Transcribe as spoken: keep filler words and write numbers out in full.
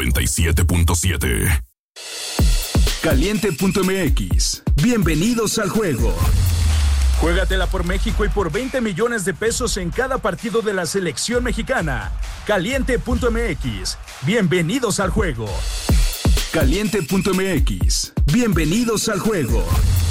noventa y siete punto siete. Caliente punto m x. Bienvenidos al juego. Juégatela por México y por veinte millones de pesos en cada partido de la selección mexicana. Caliente punto m x. Bienvenidos al juego. Caliente punto m x. Bienvenidos al juego.